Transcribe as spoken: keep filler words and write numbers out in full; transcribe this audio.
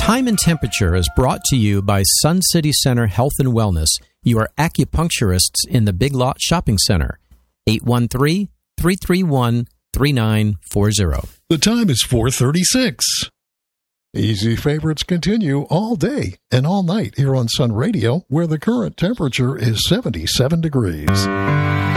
Time and Temperature is brought to you by Sun City Center Health and Wellness, your acupuncturists in the Big Lot Shopping Center. eight one three, three three one, three nine four zero. The time is four thirty-six. Easy favorites continue all day and all night here on Sun Radio, where the current temperature is seventy-seven degrees.